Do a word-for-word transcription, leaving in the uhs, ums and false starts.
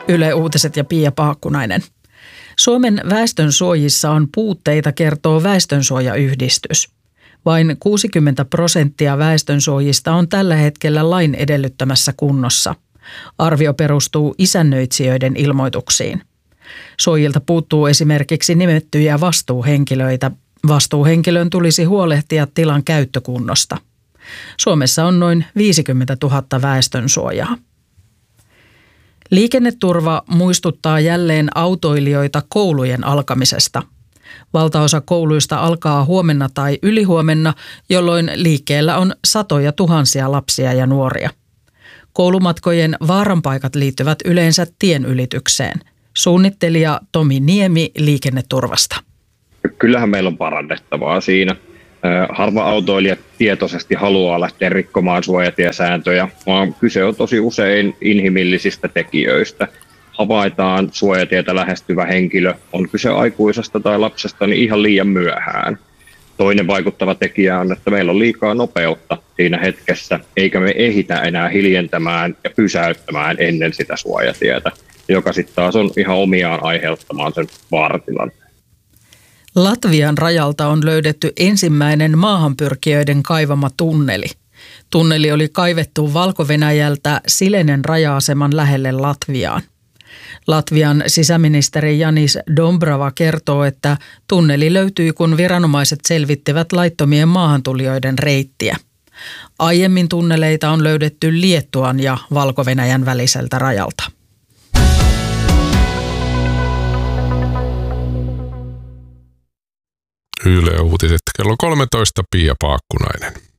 Yle Uutiset ja Pia Paakkunainen. Suomen väestönsuojissa on puutteita, kertoo Väestönsuojayhdistys. Vain kuusikymmentä prosenttia väestönsuojista on tällä hetkellä lain edellyttämässä kunnossa. Arvio perustuu isännöitsijöiden ilmoituksiin. Suojilta puuttuu esimerkiksi nimettyjä vastuuhenkilöitä. Vastuuhenkilön tulisi huolehtia tilan käyttökunnosta. Suomessa on noin viisikymmentätuhatta väestönsuojaa. Liikenneturva muistuttaa jälleen autoilijoita koulujen alkamisesta. Valtaosa kouluista alkaa huomenna tai ylihuomenna, jolloin liikkeellä on satoja tuhansia lapsia ja nuoria. Koulumatkojen vaaranpaikat liittyvät yleensä tienylitykseen. Suunnittelija Tomi Niemi Liikenneturvasta. Kyllähän meillä on parannettavaa siinä. Harva autoilija tietoisesti haluaa lähteä rikkomaan suojatiesääntöjä, vaan kyse on tosi usein inhimillisistä tekijöistä. Havaitaan suojatietä lähestyvä henkilö, on kyse aikuisesta tai lapsesta, niin ihan liian myöhään. Toinen vaikuttava tekijä on, että meillä on liikaa nopeutta siinä hetkessä, eikä me ehitä enää hiljentämään ja pysäyttämään ennen sitä suojatietä, joka sitten taas on ihan omiaan aiheuttamaan sen vaaratilanteen. Latvian rajalta on löydetty ensimmäinen maahanpyrkijöiden kaivama tunneli. Tunneli oli kaivettu Valko-Venäjältä Silenen raja-aseman lähelle Latviaan. Latvian sisäministeri Janis Dombrava kertoo, että tunneli löytyi, kun viranomaiset selvittivät laittomien maahantulijoiden reittiä. Aiemmin tunneleita on löydetty Liettuan ja Valko-Venäjän väliseltä rajalta. Yle Uutiset kello kolmetoista, Pia Paakkunainen.